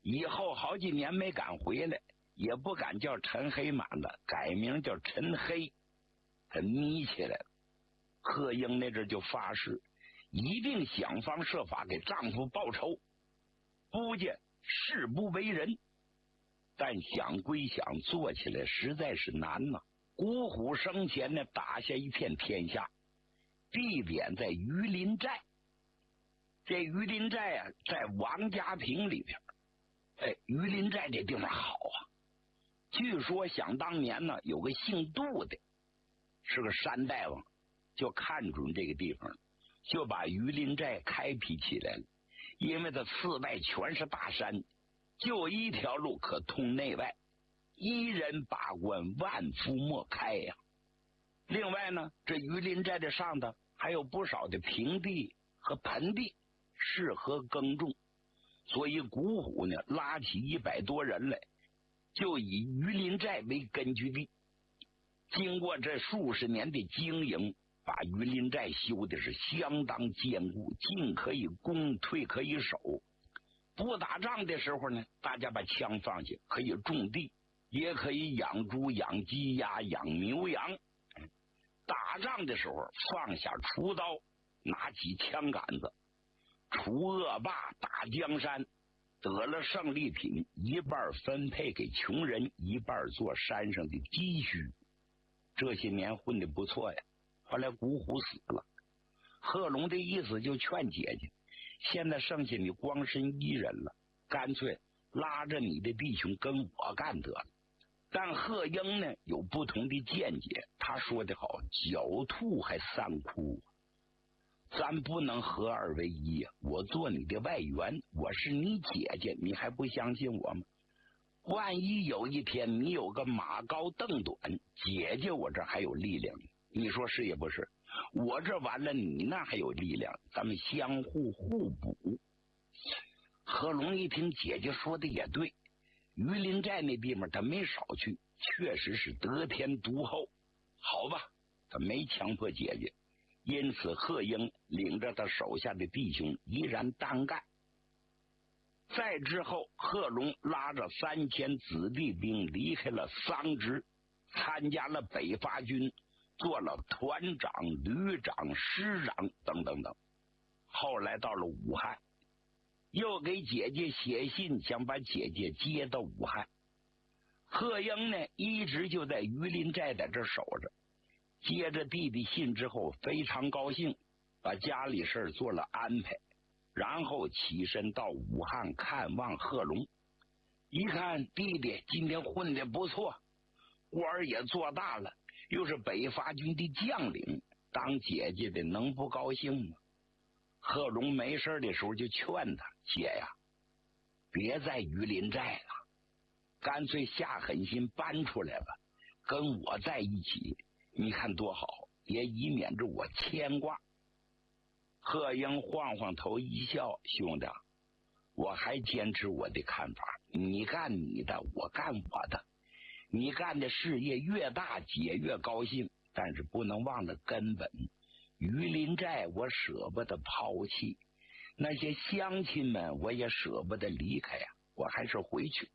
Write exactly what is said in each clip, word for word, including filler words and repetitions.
以后好几年没敢回来，也不敢叫陈黑满了，改名叫陈黑。他眯起来了。贺英那阵就发誓，一定想方设法给丈夫报仇。不见誓不为人，但想归想，做起来实在是难呐。古虎生前呢，打下一片天下，地点在榆林寨。这榆林寨啊，在王家坪里边。哎，榆林寨这地方好啊！据说想当年呢，有个姓杜的，是个山大王，就看准这个地方，就把榆林寨开辟起来了。因为它四外全是大山，就一条路可通内外，一人把关，万夫莫开呀、啊。另外呢，这榆林寨的上头还有不少的平地和盆地，适合耕种。所以古虎呢，拉起一百多人来，就以榆林寨为根据地。经过这数十年的经营，把榆林寨修的是相当坚固，进可以攻，退可以守。不打仗的时候呢，大家把枪放下，可以种地，也可以养猪、养鸡鸭、养牛羊。打仗的时候，放下锄刀，拿起枪杆子，除恶霸，打江山。得了胜利品，一半分配给穷人，一半做山上的积蓄。这些年混得不错呀。后来古虎死了，贺龙的意思就劝姐姐，现在剩下你光身一人了，干脆拉着你的弟兄跟我干得了。但贺英呢有不同的见解，他说的好，狡兔还三窟，咱不能合二为一呀！我做你的外援，我是你姐姐，你还不相信我吗？万一有一天你有个马高凳短，姐姐我这还有力量，你说是也不是？我这完了，你那还有力量，咱们相互互补。贺龙一听姐姐说的也对，榆林寨那地方他没少去，确实是得天独厚。好吧，他没强迫姐姐，因此贺英领着他手下的弟兄依然单干。再之后，贺龙拉着三千子弟兵离开了桑植，参加了北伐军，做了团长、旅长、师长等等等。后来到了武汉，又给姐姐写信，想把姐姐接到武汉。贺英呢，一直就在榆林寨在这守着。接着弟弟信之后，非常高兴，把家里事做了安排，然后起身到武汉看望贺龙。一看弟弟今天混得不错，官也做大了，又是北伐军的将领，当姐姐的能不高兴吗？贺龙没事的时候就劝他，姐呀，别在榆林寨了，干脆下狠心搬出来吧，跟我在一起，你看多好，也以免着我牵挂。贺英晃晃头一笑，兄弟，我还坚持我的看法，你干你的，我干我的。你干的事业越大，姐越高兴，但是不能忘了根本。榆林寨我舍不得抛弃，那些乡亲们我也舍不得离开呀、啊，我还是回去。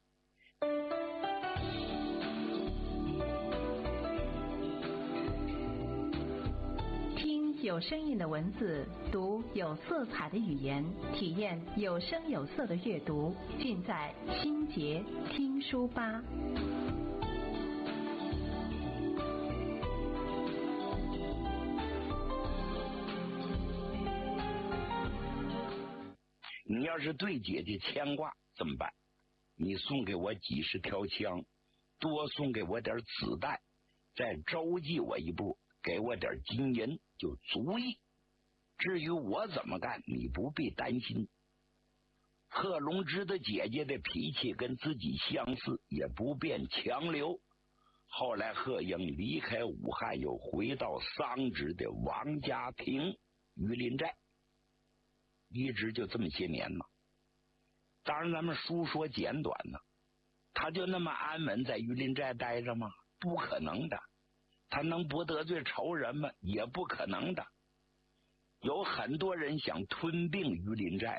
听有声音的文字，读有色彩的语言，体验有声有色的阅读，尽在心杰听书吧。 你要是对姐姐牵挂怎么办？你送给我几十条枪，多送给我点子弹，再周济我一步，给我点金银就足矣。至于我怎么干，你不必担心。贺龙知道姐姐的脾气跟自己相似，也不便强留。后来贺英离开武汉，又回到桑植的王家坪榆林寨，一直就这么些年呢。当然咱们书说简短呢，他就那么安稳在榆林寨待着吗？不可能的。他能不得罪仇人吗？也不可能的。有很多人想吞并榆林寨，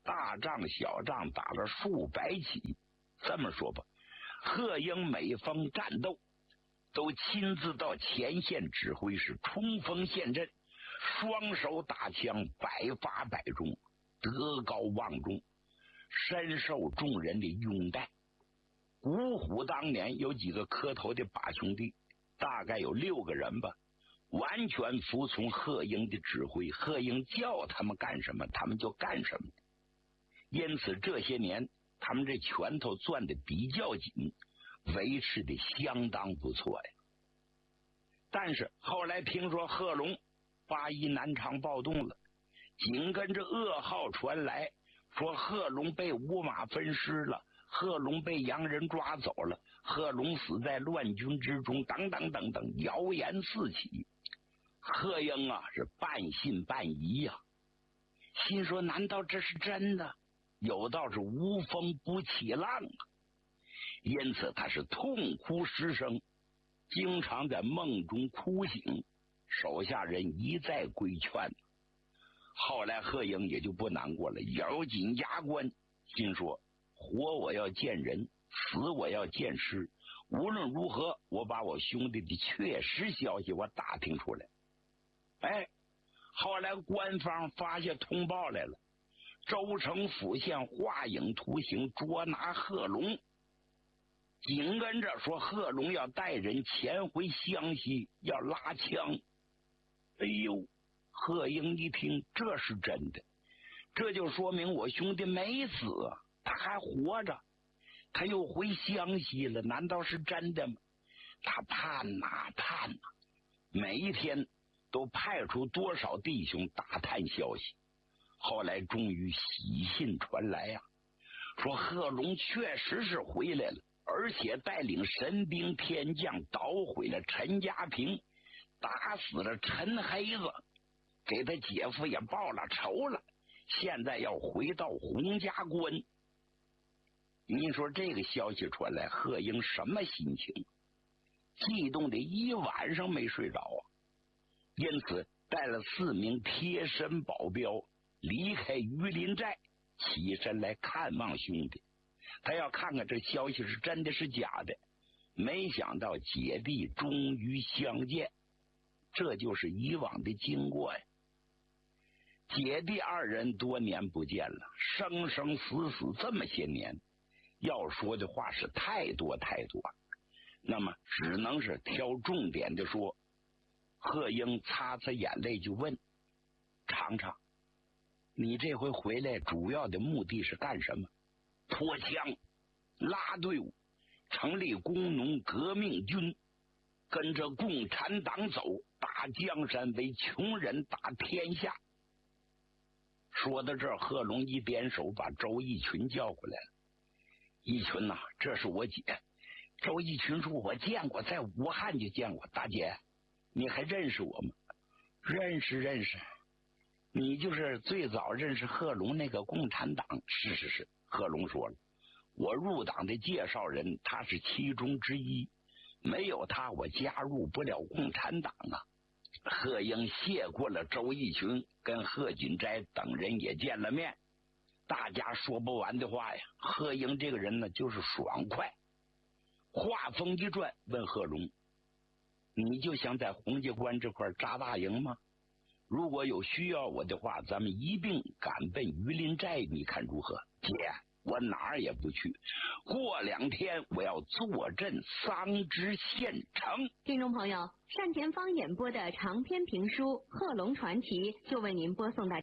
大仗小仗打了数百起。这么说吧，贺英每逢战斗都亲自到前线指挥，是冲锋陷阵，双手打枪，百发百中，德高望重，深受众人的拥戴。五虎当年有几个磕头的把兄弟，大概有六个人吧，完全服从贺英的指挥，贺英叫他们干什么他们就干什么。因此这些年他们这拳头攥得比较紧，维持的相当不错呀。但是后来听说贺龙八一南昌暴动了，紧跟着噩耗传来，说贺龙被五马分尸了，贺龙被洋人抓走了，贺龙死在乱军之中，等等等等，谣言四起。贺英啊是半信半疑呀、啊，心说难道这是真的？有道是无风不起浪啊，因此他是痛哭失声，经常在梦中哭醒，手下人一再规劝。后来贺英也就不难过了，咬紧牙关，心说活我要见人，死我要见尸，无论如何我把我兄弟的确实消息我打听出来。哎，后来官方发下通报来了，州城府县画影图形捉拿贺龙，紧跟着说贺龙要带人前回湘西要拉枪。哎呦，贺英一听这是真的，这就说明我兄弟没死，他还活着，他又回湘西了，难道是真的吗？他盼呐盼呐，每一天都派出多少弟兄打探消息。后来终于喜信传来呀、啊，说贺龙确实是回来了，而且带领神兵天将捣毁了陈家坪，打死了陈黑子，给他姐夫也报了仇了，现在要回到洪家关。你说这个消息传来，贺英什么心情？激动的一晚上没睡着啊！因此带了四名贴身保镖离开榆林寨，起身来看望兄弟。他要看看这消息是真的是假的。没想到姐弟终于相见，这就是以往的经过呀。姐弟二人多年不见了，生生死死这么些年，要说的话是太多太多，那么只能是挑重点的说。贺英擦擦眼泪就问常常，你这回回来主要的目的是干什么？脱枪拉队伍，成立工农革命军，跟着共产党走，打江山为穷人打天下。说到这儿，贺龙一点手把周义群叫过来了。义群呐、啊，这是我姐。周义群说我见过，在武汉就见过。大姐你还认识我吗？认识认识，你就是最早认识贺龙那个共产党。是是是，贺龙说了，我入党的介绍人，他是其中之一，没有他我加入不了共产党啊。贺英谢过了周义群，跟贺锦斋等人也见了面，大家说不完的话呀。贺英这个人呢就是爽快，话锋一转问贺龙，你就想在洪家关这块扎大营吗？如果有需要我的话，咱们一并赶奔榆林寨，你看如何？姐，我哪儿也不去，过两天我要坐镇桑植县城。 听众朋友，单田芳演播的长篇评书《贺龙传奇》就为您播送到。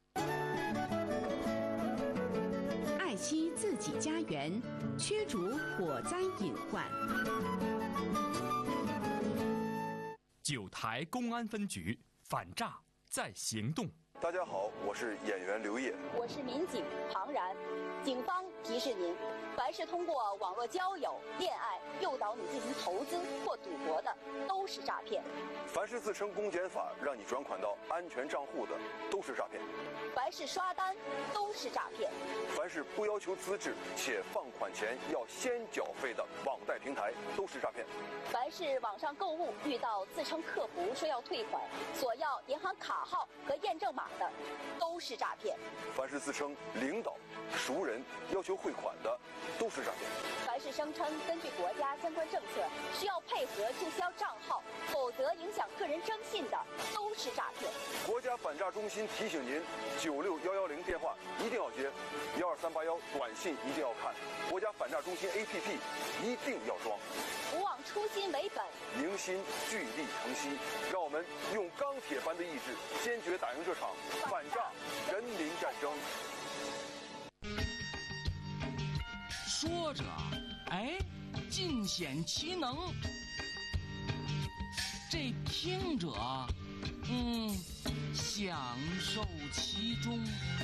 爱惜自己家园，驱逐火灾隐患。 九台公安分局反诈在行动。 大家好，我是演员刘烨， 我是民警庞然。警方提示您， 凡是通过网络交友、恋爱诱导你进行投资或赌博的，都是诈骗。 凡是自称公检法让你转款到安全账户的，都是诈骗。 凡是刷单，都是诈骗。 凡是不要求资质且放款前要先缴费的网贷平台，都是诈骗。 凡是网上购物遇到自称客服说要退款，索要银行卡号和验证码的，都是诈骗。 凡是自称领导、熟人要求汇款的，都是诈骗。 凡是声称根据国家相关政策需要配合注销账号，否则影响个人征信的，都是诈骗。 国家反诈中心提醒您：九六幺幺零电话一定要接，幺二三八幺短信一定要看，国家反诈中心 A P P 一定要装。 不忘初心为本， 凝心聚力成溪，让我们用钢铁般的意志，坚决打赢这场反诈人民战争。 说着，哎，尽显其能；这听着，嗯，享受其中。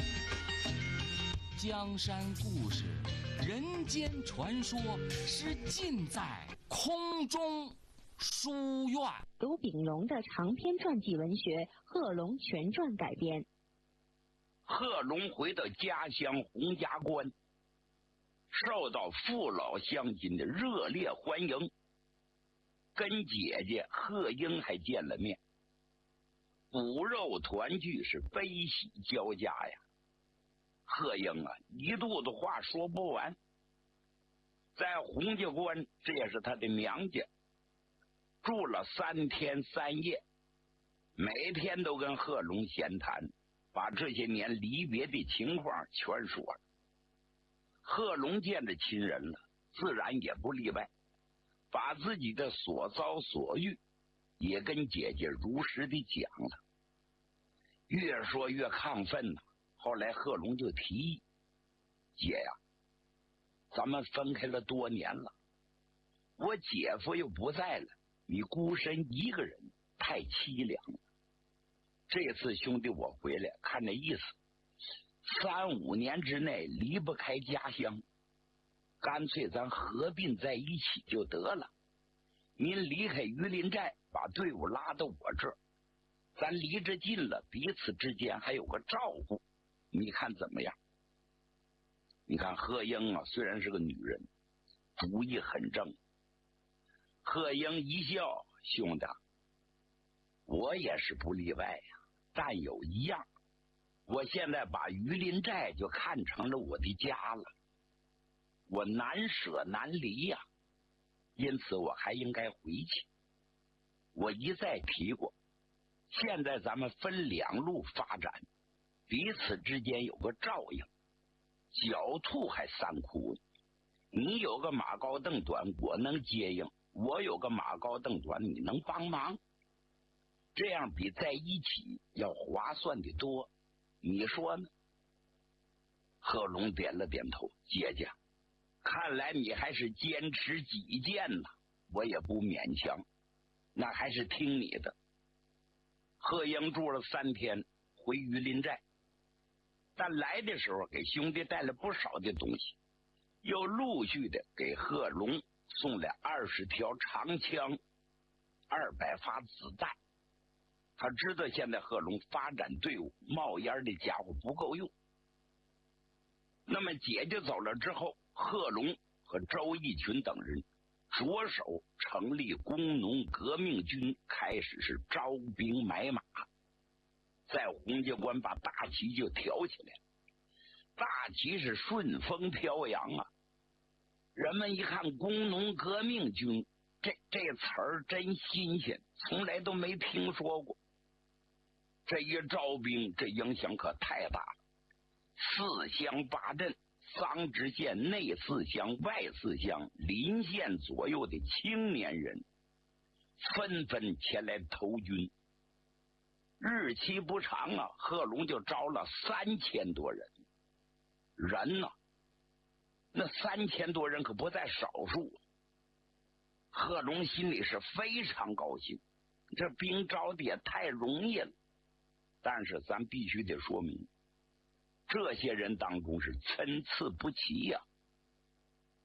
江山故事，人间传说，是尽在空中书院。 由秉龙的长篇传记文学《贺龙全传》改编。 贺龙回到家乡洪家关，受到父老乡亲的热烈欢迎，跟姐姐贺英还见了面，骨肉团聚，是悲喜交加呀。贺英啊，一肚子话说不完。在洪家关，这也是他的娘家，住了三天三夜，每天都跟贺龙闲谈，把这些年离别的情况全说了。贺龙见着亲人了，自然也不例外，把自己的所遭所遇也跟姐姐如实的讲了。越说越亢奋呢，后来贺龙就提议：姐呀，咱们分开了多年了，我姐夫又不在了，你孤身一个人太凄凉了。这次兄弟我回来，看这意思，三五年之内离不开家乡，干脆咱合并在一起就得了。您离开榆林寨，把队伍拉到我这儿，咱离着近了，彼此之间还有个照顾，你看怎么样？你看贺英啊，虽然是个女人，主意很正。贺英一笑：兄弟，我也是不例外呀，但有一样，我现在把榆林寨就看成了我的家了，我难舍难离呀，因此我还应该回去。我一再提过，现在咱们分两路发展，彼此之间有个照应，狡兔还三窟，你有个马高凳短，我能接应；我有个马高凳短，你能帮忙，这样比在一起要划算的多，你说呢？贺龙点了点头：姐姐，看来你还是坚持己见呐，我也不勉强，那还是听你的。贺英住了三天，回榆林寨，但来的时候给兄弟带了不少的东西，又陆续的给贺龙送了二十条长枪、二百发子弹。他知道现在贺龙发展队伍冒烟的家伙不够用。那么姐姐走了之后，贺龙和周逸群等人着手成立工农革命军，开始是招兵买马，在洪家关把大旗就挑起来了。大旗是顺风飘扬啊！人们一看工农革命军，这这词儿真新鲜，从来都没听说过。这一招兵，这影响可太大了。四乡八镇，桑植县内四乡、外四乡、邻县左右的青年人纷纷前来投军。日期不长啊，贺龙就招了三千多人。人呢、啊，那三千多人可不在少数。贺龙心里是非常高兴，这兵招的也太容易了。但是咱必须得说明，这些人当中是参差不齐呀、啊。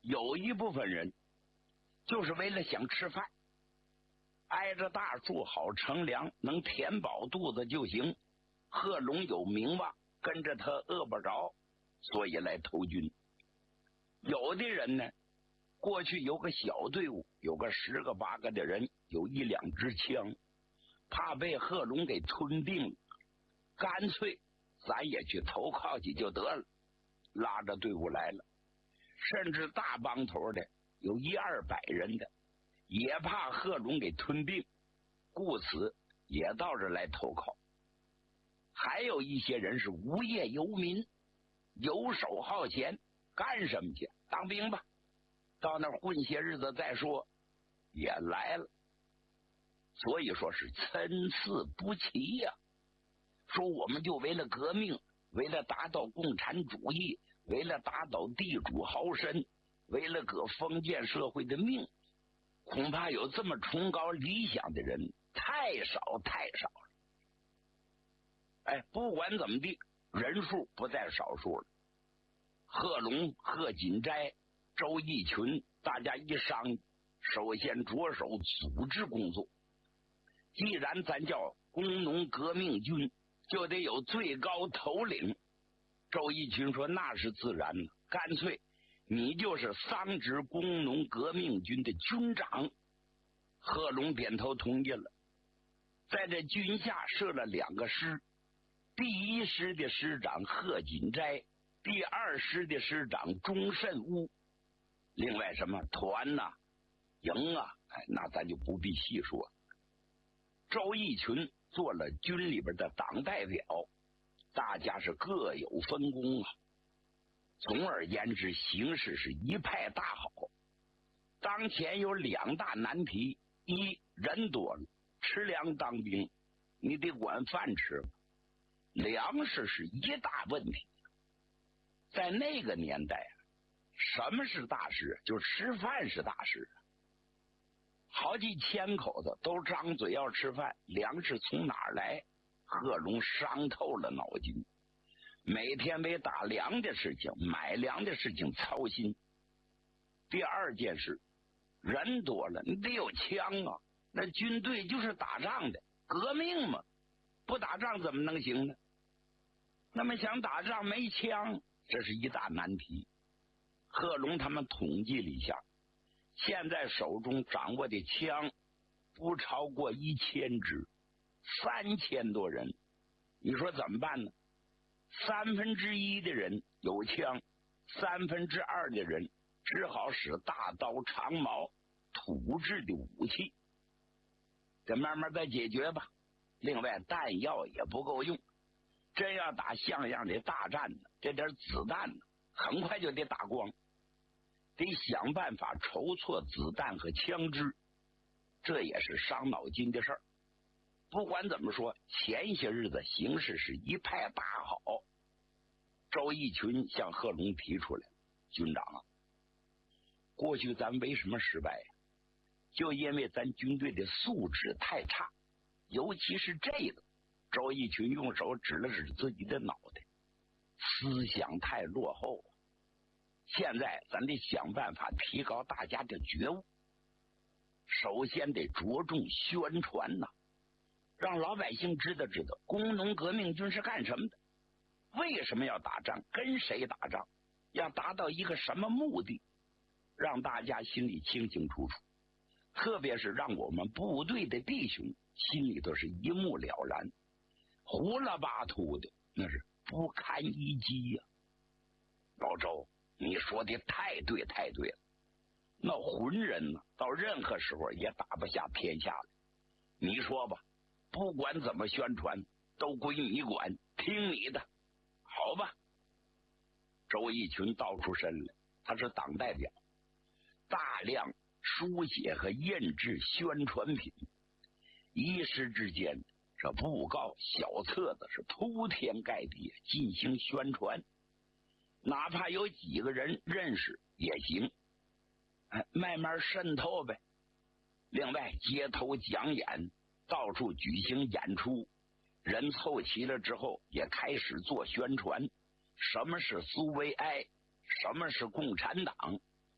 有一部分人就是为了想吃饭，挨着大树好乘凉，能填饱肚子就行。贺龙有名望，跟着他饿不着，所以来投军。有的人呢，过去有个小队伍，有个十个八个的人，有一两支枪，怕被贺龙给吞并了，干脆咱也去投靠去就得了，拉着队伍来了。甚至大帮头的有一二百人的，也怕贺龙给吞并，故此也到这来投靠。还有一些人是无业游民，游手好闲，干什么去？当兵吧，到那儿混些日子再说，也来了。所以说是参差不齐呀、啊。说我们就为了革命，为了达到共产主义，为了打倒地主豪绅，为了革封建社会的命，恐怕有这么崇高理想的人太少太少了。哎，不管怎么地，人数不在少数了。贺龙、贺锦斋、周逸群，大家一商议，首先着手组织工作。既然咱叫工农革命军，就得有最高头领。周逸群说那是自然的，干脆你就是桑植工农革命军的军长。贺龙点头同意了，在这军下设了两个师，第一师的师长贺锦斋，第二师的师长钟慎吾。另外什么团呐、啊、营啊，哎，那咱就不必细说。周逸群做了军里边的党代表，大家是各有分工啊。总而言之，形势是一派大好。当前有两大难题：一，人多了，吃粮当兵，你得管饭吃吧，粮食是一大问题。在那个年代，什么是大事？就吃饭是大事。好几千口子都张嘴要吃饭，粮食从哪儿来？贺龙伤透了脑筋，每天为打粮的事情、买粮的事情操心。第二件事，人多了，你得有枪啊！那军队就是打仗的，革命嘛，不打仗怎么能行呢？那么想打仗没枪，这是一大难题。贺龙他们统计了一下，现在手中掌握的枪不超过一千支，三千多人，你说怎么办呢？三分之一的人有枪，三分之二的人只好使大刀、长矛、土制的武器，这慢慢再解决吧。另外弹药也不够用，真要打像样的大战呢，这点子弹呢，很快就得打光，得想办法筹措子弹和枪支，这也是伤脑筋的事儿。不管怎么说，前些日子形势是一派大好。周逸群向贺龙提出来，军长啊，过去咱为什么失败呀？就因为咱军队的素质太差，尤其是这个。周逸群用手指了指自己的脑袋，思想太落后了。现在咱得想办法提高大家的觉悟，首先得着重宣传呐、啊，让老百姓知道知道工农革命军是干什么的，为什么要打仗，跟谁打仗，要达到一个什么目的，让大家心里清清楚楚。特别是让我们部队的弟兄心里头是一目了然，胡了八秃的那是不堪一击呀、啊。老周，你说的太对太对了，那浑人呢，到任何时候也打不下天下来。你说吧，不管怎么宣传，都归你管，听你的，好吧？周逸群道出身来，他是党代表，大量书写和印制宣传品，一时之间，这布告、小册子是铺天盖地进行宣传，哪怕有几个人认识也行，哎，慢慢渗透呗。另外，街头讲演，到处举行演出，人凑齐了之后，也开始做宣传。什么是苏维埃？什么是共产党？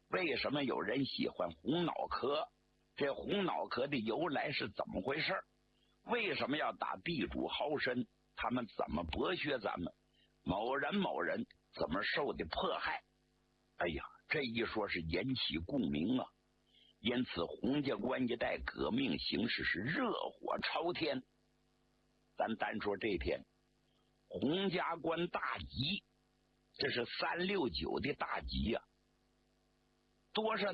为什么有人喜欢红脑壳？这红脑壳的由来是怎么回事？为什么要打地主豪绅？他们怎么剥削咱们？某人某人怎么受的迫害？哎呀，这一说是引起共鸣啊！因此洪家关一带革命形势是热火朝天。咱单说这天洪家关大集，这是三六九的大集呀、啊，多少